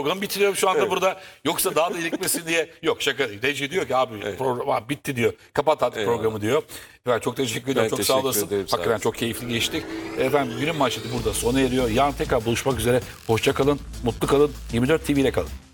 Programı bitiriyorum şu anda Evet. burada. Yoksa daha da ilikmesin diye. Yok şaka değil. Reji diyor ki abi program bitti diyor. Kapat artık programı diyor. Ben çok teşekkür ederim. Çok sağ teşekkür olasın. ederim, sağ Hakikaten olun. çok keyifli geçtik. Efendim günün manşeti burada sona eriyor. Yarın tekrar buluşmak üzere. Hoşça kalın, mutlu kalın. 24 TV ile kalın.